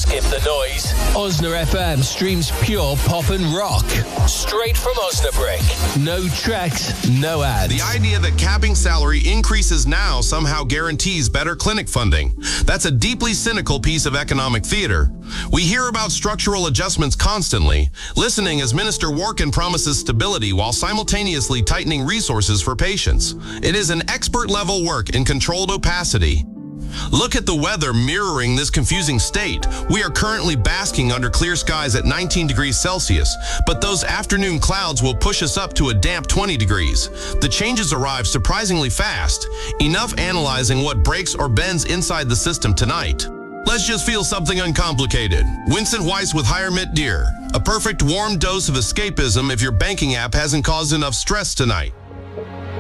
Skip the noise. Osna FM streams pure pop and rock. Straight from Osnabrück. No tracks, no ads. The idea that capping salary increases now somehow guarantees better clinic funding. That's a deeply cynical piece of economic theater. We hear about structural adjustments constantly, listening as Minister Warkin promises stability while simultaneously tightening resources for patients. It is an expert-level work in controlled opacity. Look at the weather mirroring this confusing state. We are currently basking under clear skies at 19 degrees Celsius, but those afternoon clouds will push us up to a damp 20 degrees. The changes arrive surprisingly fast. Enough analyzing what breaks or bends inside the system tonight. Let's just feel something uncomplicated. Winston Weiss with Higher Mit Deer. A perfect warm dose of escapism if your banking app hasn't caused enough stress tonight.